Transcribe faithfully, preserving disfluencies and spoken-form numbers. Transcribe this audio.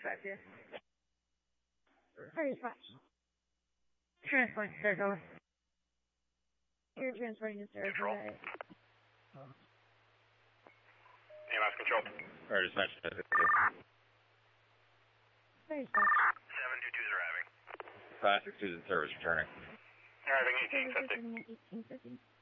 dispatch here. Hi, dispatch. Transport to Saratoga. You're transporting to Saratoga. E M S control. Or dispatch. Hi, dispatch. seven two two is arriving. Classic Susan service returning. Arriving eighteen fifty. eighteen fifty.